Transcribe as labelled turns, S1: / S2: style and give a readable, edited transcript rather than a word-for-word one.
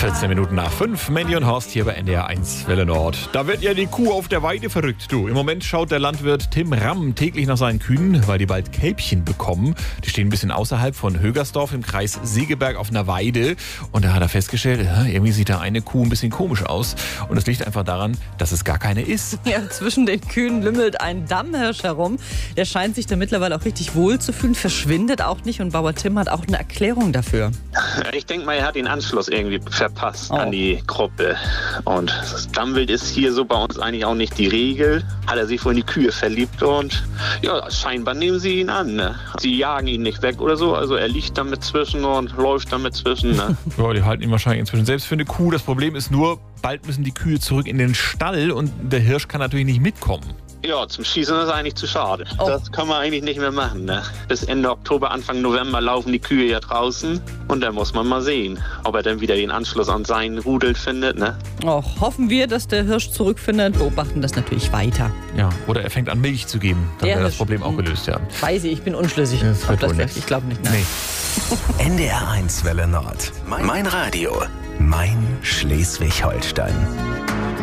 S1: 14 Minuten nach 5, Mandy und Horst hier bei NDR 1 Welle Nord. Da wird ja die Kuh auf der Weide verrückt, du. Im Moment schaut der Landwirt Tim Ramm täglich nach seinen Kühen, weil die bald Kälbchen bekommen. Die stehen ein bisschen außerhalb von Högersdorf im Kreis Segeberg auf einer Weide. Und da hat er festgestellt, irgendwie sieht da eine Kuh ein bisschen komisch aus. Und das liegt einfach daran, dass es gar keine ist.
S2: Ja, zwischen den Kühen lümmelt ein Dammhirsch herum. Der scheint sich da mittlerweile auch richtig wohl zu fühlen, verschwindet auch nicht. Und Bauer Tim hat auch eine Erklärung dafür.
S3: Ich denke mal, er hat den Anschluss irgendwie verpasst an die Gruppe. Und das Dammwild ist hier so bei uns eigentlich auch nicht die Regel. Hat er sich wohl in die Kühe verliebt und ja, scheinbar nehmen sie ihn an. Ne? Sie jagen ihn nicht weg oder so, also er liegt damit zwischen und läuft damit zwischen. Ne?
S1: Ja, die halten ihn wahrscheinlich inzwischen selbst für eine Kuh. Das Problem ist nur, bald müssen die Kühe zurück in den Stall und der Hirsch kann natürlich nicht mitkommen.
S3: Ja, zum Schießen ist eigentlich zu schade. Das kann man eigentlich nicht mehr machen. Ne? Bis Ende Oktober, Anfang November laufen die Kühe ja draußen. Und dann muss man mal sehen, ob er dann wieder den Anschluss an seinen Rudel findet. Ne?
S2: Hoffen wir, dass der Hirsch zurückfindet, beobachten das natürlich weiter.
S1: Ja, oder er fängt an Milch zu geben. Dann wäre das Problem auch gelöst, ja.
S2: Weiß ich bin unschlüssig. Ich glaube nicht. Nein.
S1: Nee.
S4: NDR 1 Welle Nord. Mein Radio. Mein Schleswig-Holstein.